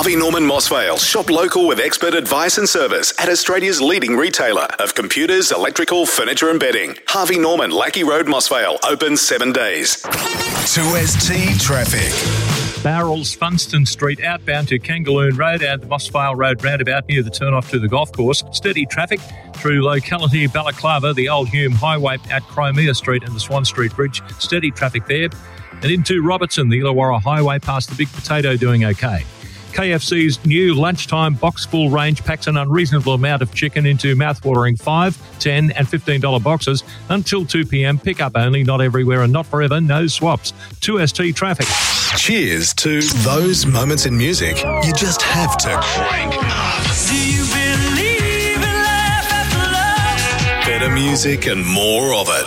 Harvey Norman Mossvale. Shop local with expert advice and service at Australia's leading retailer of computers, electrical, furniture and bedding. Harvey Norman, Lackey Road, Mossvale. Open 7 days. 2ST Traffic. Barrels, Funston Street, outbound to Kangaloon Road and the Mossvale Road roundabout near the turn-off to the golf course. Steady traffic through locality Balaclava, the Old Hume Highway at Crimea Street and the Swan Street Bridge. Steady traffic there. And into Robertson, the Illawarra Highway past the Big Potato doing okay. KFC's new lunchtime box full range packs an unreasonable amount of chicken into mouthwatering $5, $10 and $15 boxes until 2 p.m. Pick up only, not everywhere and not forever, no swaps. 2ST Traffic. Cheers to those moments in music you just have to crank up. Do you believe in life after love? Better music and more of it.